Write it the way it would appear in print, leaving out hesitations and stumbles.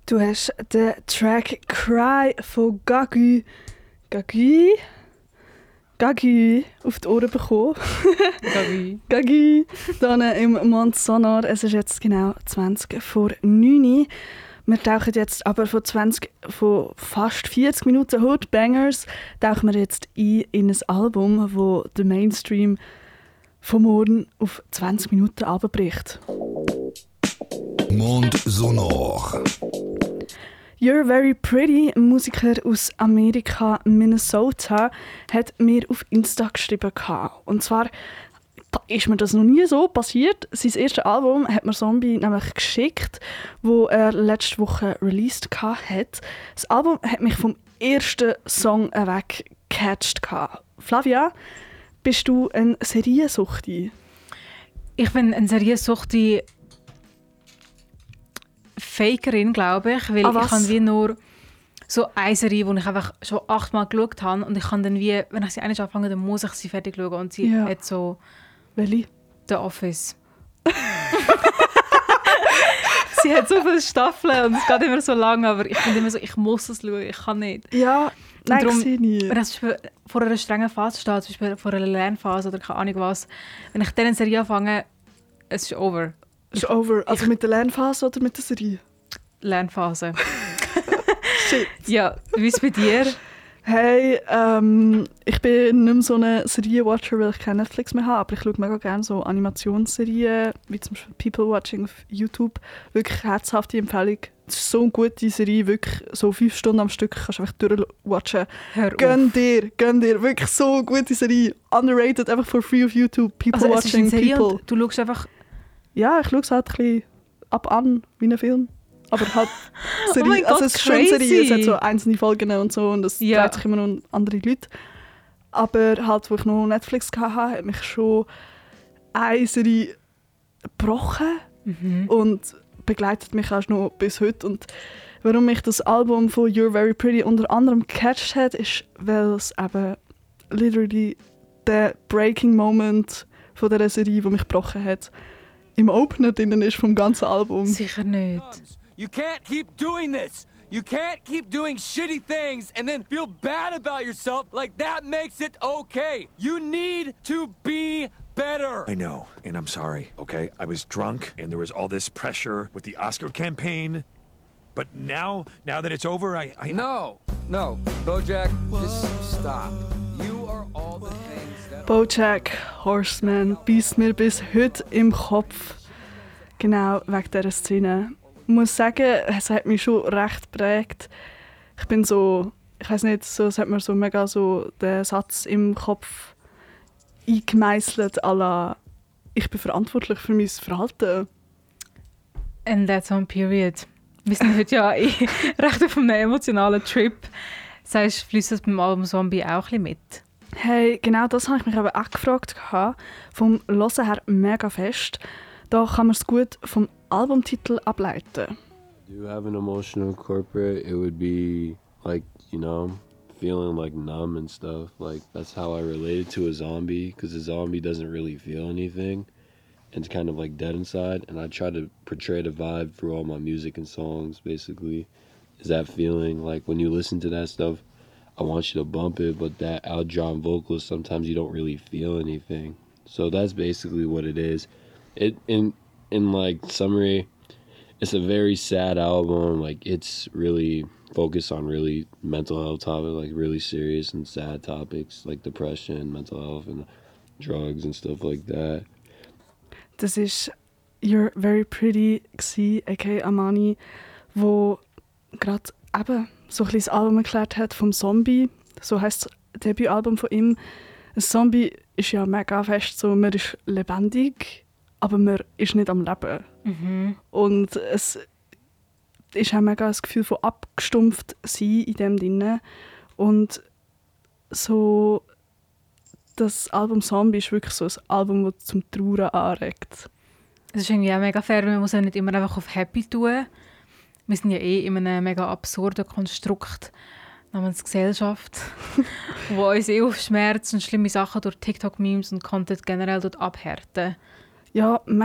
Du hast den Track «Cry» von Gagu auf die Ohren bekommen. Gagu. Dann im Mond Sonor. Es ist jetzt genau 20 vor 9 Uhr. Wir tauchen jetzt aber von fast 40 Minuten Hot Bangers tauchen wir jetzt in ein Album, das den Mainstream von morgen auf 20 Minuten abbricht. Mond Sonor. You're Very Pretty, ein Musiker aus Amerika, Minnesota, hat mir auf Insta geschrieben. Und zwar ist mir das noch nie so passiert. Sein erstes Album hat mir Zombie nämlich geschickt, wo er letzte Woche released hat. Das Album hat mich vom ersten Song weg gecatcht. Flavia, bist du ein Seriensuchti? Ich bin ein Seriensuchti Fakerin, glaube ich, weil ich habe wie nur so eine Serie, die ich einfach schon 8-mal geschaut habe und ich kann dann wie, wenn ich sie einmal anfange, dann muss ich sie fertig schauen und sie hat so Welche? The Office. Sie hat so viele Staffeln und es geht immer so lang, aber ich bin immer so, ich muss es schauen, ich kann nicht. Ja, nein, darum, ich sehe nicht. wenn es vor einer strengen Phase steht, zum Beispiel vor einer Lernphase oder keine Ahnung was, wenn ich dann eine Serie anfange, es ist over. Ist over. Also mit der Lernphase oder mit der Serie? Lernphase. Shit. Ja, wie ist es bei dir? Hey, ich bin nicht mehr so eine Serienwatcher, weil ich kein Netflix mehr habe, aber ich schaue mega gerne so Animationsserien, wie zum Beispiel People Watching auf YouTube. Wirklich herzhafte Empfehlung. Es ist so eine gute Serie, wirklich so 5 Stunden am Stück kannst du einfach durchwatchen. Gönn dir, wirklich so eine gute Serie. Underrated, einfach for free auf YouTube. People Also, Watching People. Du schaust einfach... Ja, ich schaue es halt ein bisschen ab an, wie ein Film. Aber halt Serie. Oh mein Gott, also es ist schon crazy. Serie, es hat so einzelne Folgen und so und es dreht sich immer noch um andere Leute. Aber halt, wo ich noch Netflix hatte, hat mich schon eine Serie gebrochen und begleitet mich auch noch bis heute. Und warum mich das Album von You're Very Pretty unter anderem gecatcht hat, ist, weil es eben literally der Breaking Moment von dieser Serie, die mich gebrochen hat, im Opener drinnen ist vom ganzen Album. Sicher nicht. You can't keep doing this. You can't keep doing shitty things and then feel bad about yourself like that makes it okay. You need to be better. I know, and I'm sorry, okay? I was drunk and there was all this pressure with the Oscar campaign. But now that it's over, I No, Bojack, just stop. You are all the things that... Bojack Horseman beißt mir bis heute im Kopf. Genau, wegen dieser Szene. Ich muss sagen, es hat mich schon recht geprägt. Ich bin so, ich weiß nicht, so, es hat mir so mega so den Satz im Kopf eingemeißelt, à la, ich bin verantwortlich für mein Verhalten. And that's on period. Wir sind heute ja recht auf einem emotionalen Trip. Das heißt, fließt das beim Album Zombie auch ein bisschen mit? Hey, genau das habe ich mich aber auch gefragt. Vom Hören her mega fest. Da kann man es gut vom Albumtitel ableiten. Do you have an emotional corporate? It would be like, you know, feeling like numb and stuff. Like that's how I related to a zombie, because a zombie doesn't really feel anything. And it's kind of like dead inside. And I try to portray the vibe through all my music and songs, basically. Is that feeling like when you listen to that stuff, I want you to bump it, but that outdrawn vocals, sometimes you don't really feel anything. So that's basically what it is. It in like summary, it's a very sad album. Like it's really focused on really mental health topics, like really serious and sad topics like depression, mental health, and drugs and stuff like that. Das ist You're Very Pretty aka Amani, wo gerade eben so ein bisschen das Album erklärt hat vom Zombie. So heisst das Debütalbum von ihm. Ein Zombie ist ja mega fest so, man ist lebendig, aber man ist nicht am Leben. Und es ist auch mega das Gefühl von abgestumpft sein in dem drin. Und so das Album Zombie ist wirklich so ein Album, das zum Trauern anregt. Es ist irgendwie auch mega fair, man muss ja nicht immer einfach auf Happy tun. Wir sind ja in einem mega absurden Konstrukt namens Gesellschaft, wo uns auf Schmerz und schlimme Sachen durch TikTok-Memes und Content generell abhärten. Ja,